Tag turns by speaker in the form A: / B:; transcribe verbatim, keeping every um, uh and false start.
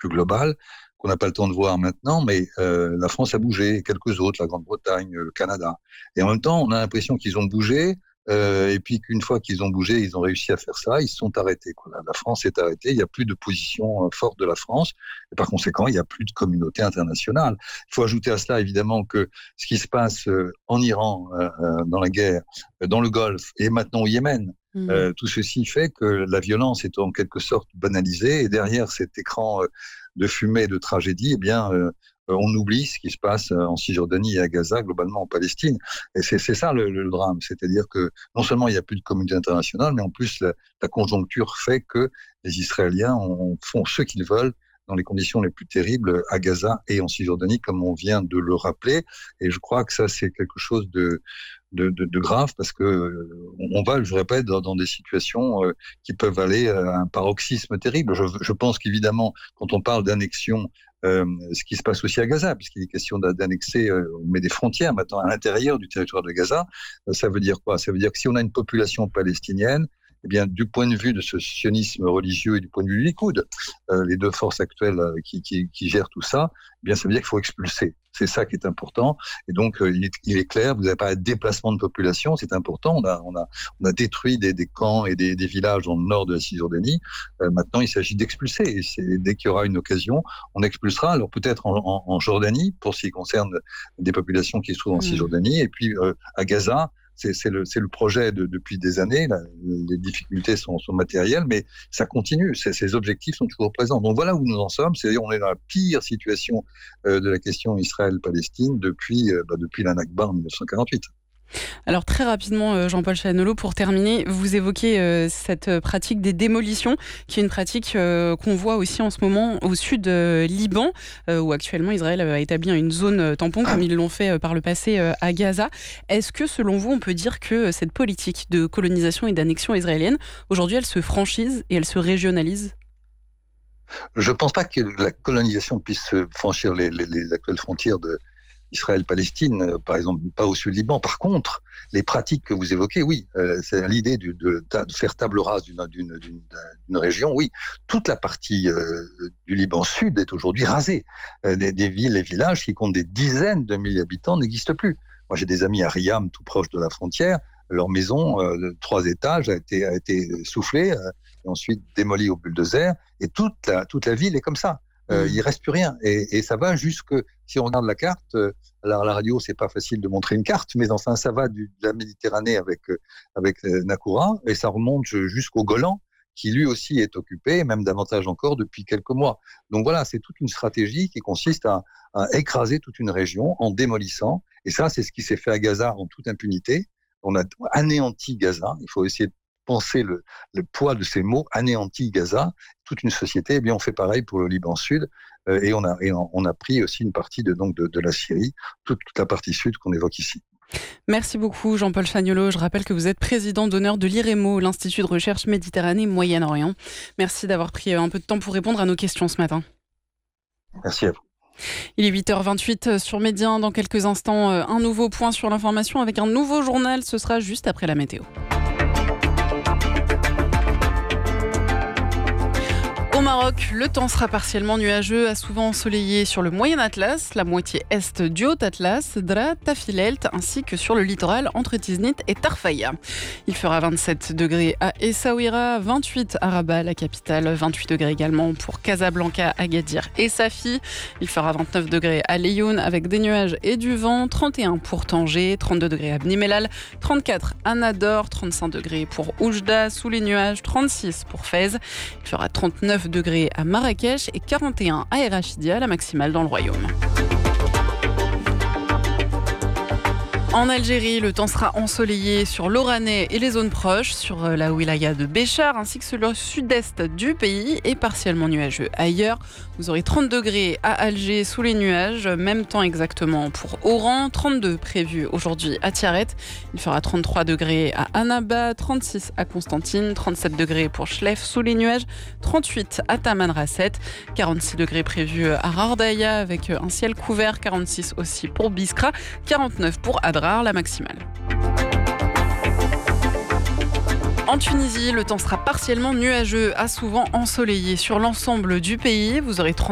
A: plus globale, qu'on n'a pas le temps de voir maintenant, mais euh, la France a bougé, et quelques autres, la Grande-Bretagne, le Canada. Et en même temps, on a l'impression qu'ils ont bougé, euh, et puis qu'une fois qu'ils ont bougé, ils ont réussi à faire ça, ils se sont arrêtés, quoi. La France est arrêtée, il n'y a plus de position euh, forte de la France, et par conséquent, il n'y a plus de communauté internationale. Il faut ajouter à cela, évidemment, que ce qui se passe euh, en Iran, euh, dans la guerre, euh, dans le Golfe, et maintenant au Yémen, mmh. euh, tout ceci fait que la violence est en quelque sorte banalisée, et derrière cet écran euh, de fumée, de tragédie, eh bien, euh, on oublie ce qui se passe en Cisjordanie et à Gaza, globalement en Palestine. Et c'est, c'est ça le, le drame. C'est-à-dire que non seulement il n'y a plus de communauté internationale, mais en plus la, la conjoncture fait que les Israéliens ont, font ce qu'ils veulent dans les conditions les plus terribles à Gaza et en Cisjordanie, comme on vient de le rappeler. Et je crois que ça, c'est quelque chose de, de, de, de grave, parce que on va, je répète, dans, dans des situations euh, qui peuvent aller à un paroxysme terrible. Je, je pense qu'évidemment, quand on parle d'annexion, euh, ce qui se passe aussi à Gaza, puisqu'il est question d'annexer, euh, on met des frontières maintenant à l'intérieur du territoire de Gaza, euh, ça veut dire quoi? Ça veut dire que si on a une population palestinienne, eh bien, du point de vue de ce sionisme religieux et du point de vue du Likoud, euh, les deux forces actuelles euh, qui, qui, qui gèrent tout ça, eh bien, ça veut dire qu'il faut expulser. C'est ça qui est important. Et donc, euh, il, est, il est clair, vous n'avez pas de déplacement de population, c'est important. On a, on a, on a détruit des, des camps et des, des villages dans le nord de la Cisjordanie. Euh, maintenant, il s'agit d'expulser. Et c'est, dès qu'il y aura une occasion, on expulsera. Alors, peut-être en, en, en Jordanie, pour ce qui concerne des populations qui se trouvent en mmh. Cisjordanie, et puis euh, à Gaza. C'est, c'est, le, c'est le projet de, depuis des années. Là, les difficultés sont, sont matérielles, mais ça continue. C'est, ces objectifs sont toujours présents. Donc voilà où nous en sommes. C'est-à-dire on est dans la pire situation euh, de la question Israël-Palestine depuis, euh, bah, depuis la Nakba en dix-neuf cent quarante-huit.
B: Alors très rapidement, Jean-Paul Chaannolo, pour terminer, vous évoquez euh, cette pratique des démolitions, qui est une pratique euh, qu'on voit aussi en ce moment au sud euh, Liban, euh, où actuellement Israël a établi une zone tampon, comme ils l'ont fait euh, par le passé euh, à Gaza. Est-ce que, selon vous, on peut dire que cette politique de colonisation et d'annexion israélienne, aujourd'hui, elle se franchise et elle se régionalise ?
A: Je ne pense pas que la colonisation puisse franchir les, les, les actuelles frontières de Israël-Palestine, par exemple, pas au sud Liban. Par contre, les pratiques que vous évoquez, oui, euh, c'est l'idée de, de, de faire table rase d'une, d'une, d'une, d'une région, oui. Toute la partie euh, du Liban sud est aujourd'hui rasée. Euh, des, des villes et villages qui comptent des dizaines de milliers d'habitants n'existent plus. Moi, j'ai des amis à Riyam, tout proche de la frontière. Leur maison euh, de trois étages a été, a été soufflée, euh, et ensuite démolie au bulldozer, et toute la, toute la ville est comme ça. Euh, mmh. Il ne reste plus rien. Et, et ça va jusque, si on regarde la carte, euh, alors à la radio, c'est pas facile de montrer une carte, mais enfin, ça va du, de la Méditerranée avec, euh, avec euh, Nakoura, et ça remonte jusqu'au Golan, qui lui aussi est occupé, même davantage encore depuis quelques mois. Donc voilà, c'est toute une stratégie qui consiste à, à écraser toute une région en démolissant. Et ça, c'est ce qui s'est fait à Gaza en toute impunité. On a anéanti Gaza. Il faut essayer de penser le, le poids de ces mots, anéanti Gaza, toute une société. Eh bien, on fait pareil pour le Liban Sud, euh, et on a et on a pris aussi une partie de donc de, de la Syrie, toute, toute la partie sud qu'on évoque ici.
B: Merci beaucoup Jean-Paul Chaannolo. Je rappelle que vous êtes président d'honneur de l'I R E M O, l'Institut de recherche Méditerranée Moyen-Orient. Merci d'avoir pris un peu de temps pour répondre à nos questions ce matin.
A: Merci à vous.
B: Il est huit heures vingt-huit sur Média. Dans quelques instants, un nouveau point sur l'information avec un nouveau journal. Ce sera juste après la météo. Au Maroc, le temps sera partiellement nuageux, à souvent ensoleillé sur le Moyen Atlas, la moitié est du Haut Atlas, Dra, Tafilelt, ainsi que sur le littoral entre Tiznit et Tarfaya. Il fera vingt-sept degrés à Essaouira, vingt-huit à Rabat, la capitale, vingt-huit degrés également pour Casablanca, Agadir et Safi. Il fera vingt-neuf degrés à Laayoune avec des nuages et du vent, trente et un pour Tanger, trente-deux degrés à Bni Mellal, trente-quatre à Nador, trente-cinq degrés pour Oujda, sous les nuages, trente-six pour Fès. Il fera trente-neuf degrés à Marrakech et quarante et un à El Rachidia, la maximale dans le royaume. En Algérie, le temps sera ensoleillé sur l'Oranais et les zones proches, sur la wilaya de Béchar, ainsi que sur le sud-est du pays, et partiellement nuageux ailleurs. Vous aurez trente degrés à Alger sous les nuages, même temps exactement pour Oran, trente-deux prévus aujourd'hui à Tiaret. Il fera trente-trois degrés à Annaba, trente-six à Constantine, trente-sept degrés pour Chlef sous les nuages, trente-huit à Tamanrasset, quarante-six degrés prévus à Rardaya avec un ciel couvert, quarante-six aussi pour Biskra, quarante-neuf pour Adrar, la maximale. En Tunisie, le temps sera partiellement nuageux, à souvent ensoleillé sur l'ensemble du pays. Vous aurez trente